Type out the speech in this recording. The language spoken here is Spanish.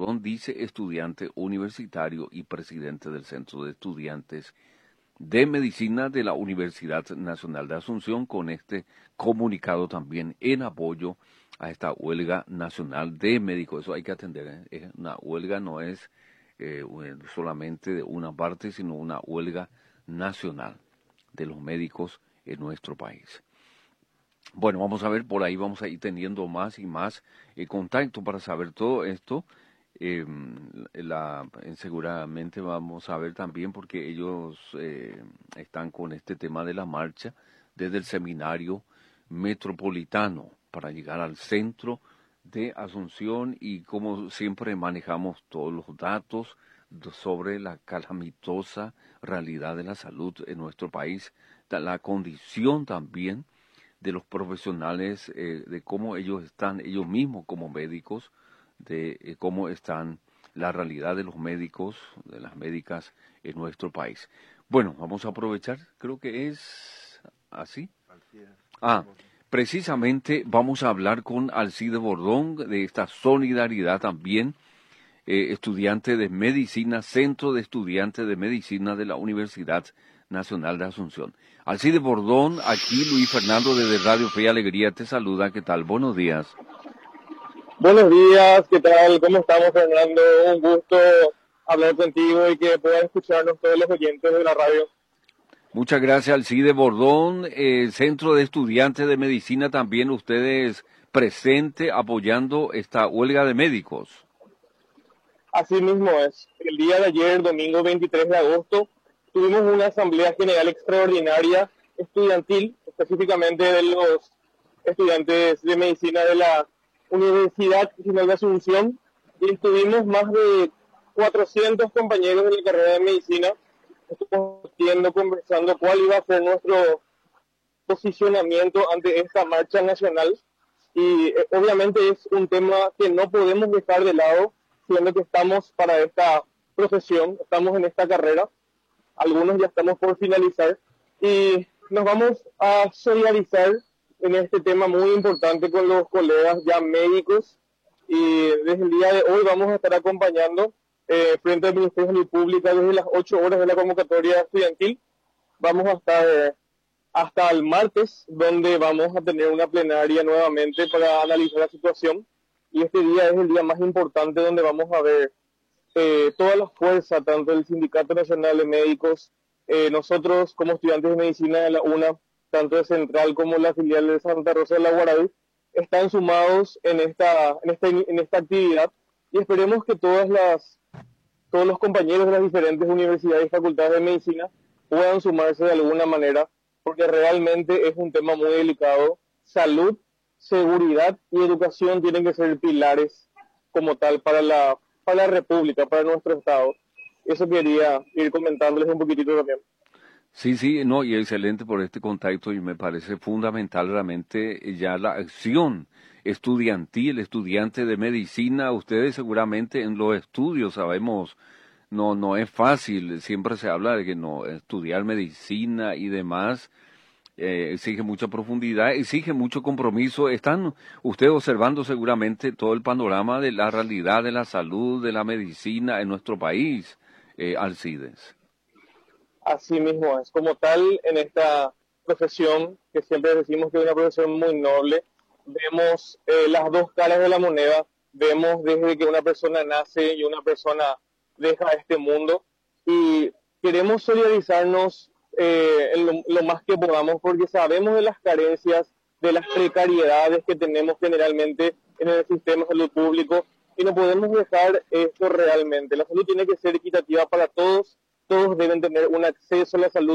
Bordón, dice estudiante universitario y presidente del Centro de Estudiantes de Medicina de la Universidad Nacional de Asunción, con este comunicado también en apoyo a esta huelga nacional de médicos. Eso hay que atender, ¿eh? Una huelga no es solamente de una parte, sino una huelga nacional de los médicos en nuestro país. Bueno, vamos a ver, por ahí vamos a ir teniendo más y más contacto para saber todo esto. Seguramente vamos a ver también, porque ellos están con este tema de la marcha desde el seminario metropolitano para llegar al centro de Asunción, y como siempre manejamos todos los datos sobre la calamitosa realidad de la salud en nuestro país, la condición también de los profesionales, de cómo ellos están, ellos mismos como médicos, de cómo están la realidad de los médicos, de las médicas en nuestro país. Bueno, vamos a aprovechar, creo que es así. Precisamente vamos a hablar con Alcide Bordón de esta solidaridad también, estudiante de medicina, Centro de Estudiantes de Medicina de la Universidad Nacional de Asunción. Alcide Bordón, aquí Luis Fernando desde Radio Fe y Alegría te saluda. ¿Qué tal? Buenos días. Buenos días, ¿qué tal? ¿Cómo estamos, Fernando? Un gusto hablar contigo y que puedan escucharnos todos los oyentes de la radio. Muchas gracias, Alcide Bordón. Centro de Estudiantes de Medicina, también ustedes presente apoyando esta huelga de médicos. Así mismo es. El día de ayer, domingo 23 de agosto, tuvimos una asamblea general extraordinaria estudiantil, específicamente de los estudiantes de medicina de la Universidad Nacional de Asunción, y estuvimos más de 400 compañeros de la carrera de medicina, estuvimos conversando cuál iba a ser nuestro posicionamiento ante esta marcha nacional, y obviamente es un tema que no podemos dejar de lado, siendo que estamos para esta profesión, estamos en esta carrera, algunos ya estamos por finalizar, y nos vamos a solidarizar en este tema muy importante con los colegas ya médicos, y desde el día de hoy vamos a estar acompañando frente al Ministerio de Salud Pública desde las 8 horas de la convocatoria estudiantil. Vamos a estar hasta el martes, donde vamos a tener una plenaria nuevamente para analizar la situación, y este día es el día más importante donde vamos a ver toda la fuerza, tanto del Sindicato Nacional de Médicos, nosotros como estudiantes de medicina de la UNA, tanto de Central como la filial de Santa Rosa de la Guaraví, están sumados en esta actividad, y esperemos que todos los compañeros de las diferentes universidades y facultades de medicina puedan sumarse de alguna manera, porque realmente es un tema muy delicado. Salud, seguridad y educación tienen que ser pilares como tal para la República, para nuestro Estado. Eso quería ir comentándoles un poquitito también. Sí, no, y excelente por este contacto, y me parece fundamental realmente ya la acción estudiantil, estudiante de medicina. Ustedes seguramente en los estudios sabemos, no es fácil, siempre se habla de que no estudiar medicina y demás exige mucha profundidad, exige mucho compromiso. Están ustedes observando seguramente todo el panorama de la realidad de la salud, de la medicina en nuestro país, Alcides. Así mismo es. Como tal, en esta profesión, que siempre decimos que es una profesión muy noble, vemos las dos caras de la moneda. Vemos desde que una persona nace y una persona deja este mundo, y queremos solidarizarnos en lo más que podamos, porque sabemos de las carencias, de las precariedades que tenemos generalmente en el sistema de salud público, y no podemos dejar esto realmente. La salud tiene que ser equitativa para todos. Todos deben tener un acceso a la salud